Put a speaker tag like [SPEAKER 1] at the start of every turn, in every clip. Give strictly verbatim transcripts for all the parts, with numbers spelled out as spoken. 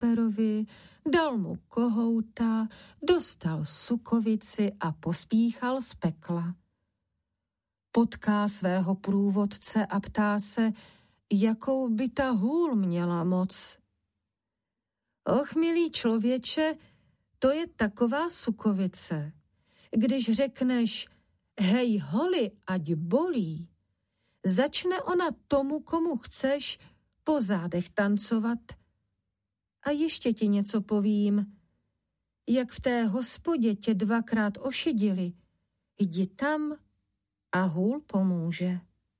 [SPEAKER 1] Kasperovi, dal mu kohouta, dostal sukovici a pospíchal z pekla. Potká svého průvodce a ptá se, jakou by ta hůl měla moc. Och, milý člověče, to je taková sukovice. Když řekneš, hej holi, ať bolí, začne ona tomu, komu chceš, po zádech tancovat. A ještě ti něco povím. Jak v té hospodě tě dvakrát ošidili, jdi tam a hůl pomůže.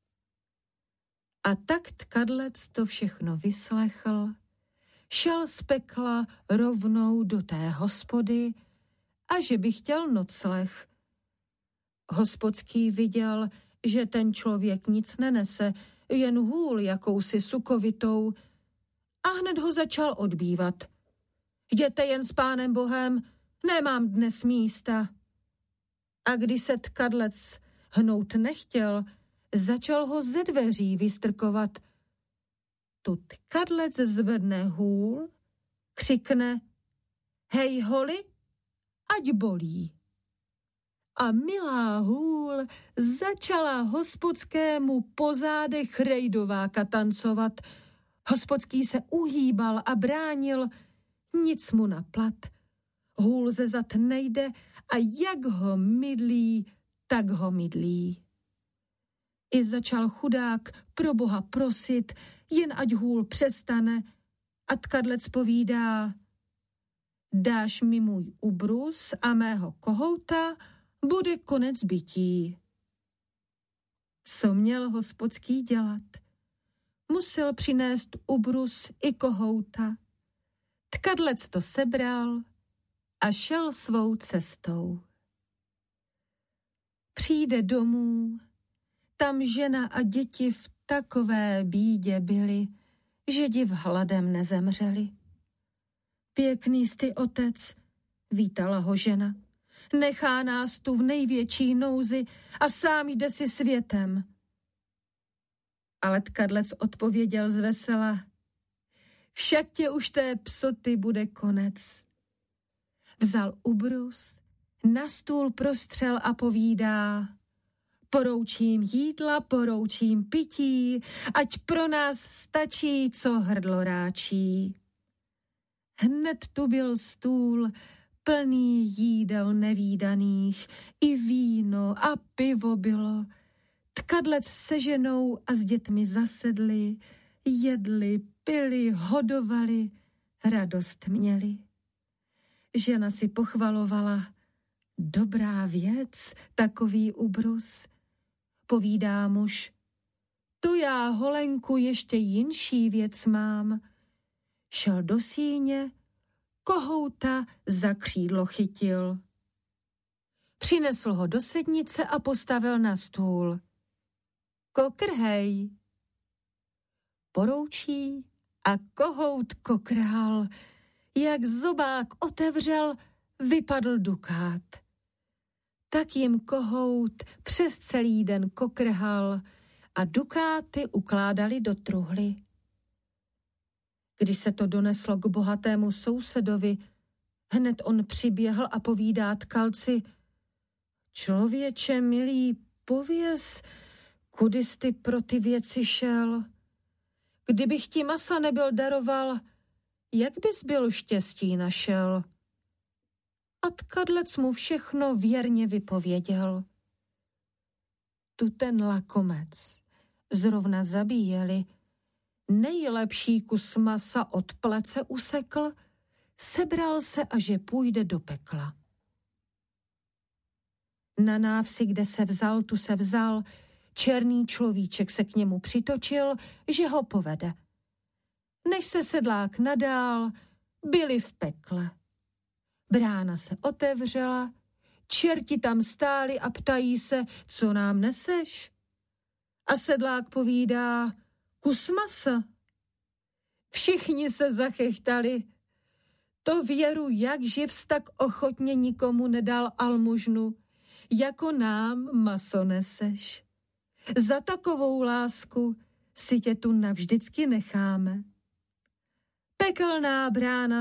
[SPEAKER 1] A tak tkadlec to všechno vyslechl, šel z pekla rovnou do té hospody a že by chtěl nocleh. Hospodský viděl, že ten člověk nic nenese, jen hůl jakousi sukovitou, a hned ho začal odbývat. Jděte jen s Pánem Bohem, nemám dnes místa. A když se tkadlec hnout nechtěl, začal ho ze dveří vystrkovat. Tu tkadlec zvedne hůl, křikne, hej holi, ať bolí. A milá hůl začala hospodskému po zádech rejdováka tancovat. Hospodský se uhýbal a bránil, nic mu na plat. Hůl ze zad nejde a jak ho mydlí, tak ho mydlí. I začal chudák pro Boha prosit, jen ať hůl přestane, a tkadlec povídá, dáš mi můj ubrus a mého kohouta, bude konec bytí. Co měl hospodský dělat? Musel přinést ubrus i kohouta. Tkadlec to sebral a šel svou cestou. Přijde domů, tam žena a děti v takové bídě byli, že div hladem nezemřeli. Pěkný jsi, otec, vítala ho žena. Nechá nás tu v největší nouzi a sám jde si světem. Ale tkadlec odpověděl zvesela, však tě už té psoty bude konec. Vzal ubrus, na stůl prostřel a povídá, poroučím jídla, poroučím pití, ať pro nás stačí, co hrdlo ráčí. Hned tu byl stůl, plný jídel nevídaných, i víno a pivo bylo. Tkadlec se ženou a s dětmi zasedli, jedli, pili, hodovali, radost měli. Žena si pochvalovala, dobrá věc, takový ubrus. Povídá muž, to já, holenku, ještě jinší věc mám. Šel do síně, kohouta za křídlo chytil. Přinesl ho do sednice a postavil na stůl. Kokrhej. Poroučí a kohout kokrhal. Jak zobák otevřel, vypadl dukát. Tak jim kohout přes celý den kokrhal a dukáty ukládali do truhly. Když se to doneslo k bohatému sousedovi, hned on přiběhl a povídá tkalci, člověče milý, pověz, kudy jsi pro ty věci šel? Kdybych ti masa nebyl daroval, jak bys byl štěstí našel? A tkadlec mu všechno věrně vypověděl. Tu ten lakomec zrovna zabíjeli, nejlepší kus masa od plece usekl, sebral se a že půjde do pekla. Na návsi, kde se vzal, tu se vzal, černý človíček se k němu přitočil, že ho povede. Než se sedlák nadál, byli v pekle. Brána se otevřela, čerti tam stáli a ptají se, co nám neseš? A sedlák povídá, kus masa. Všichni se zachechtali. To věru, jak živ, tak ochotně nikomu nedal almužnu, jako nám maso neseš. Za takovou lásku si tě tu navždycky necháme. Pekelná brána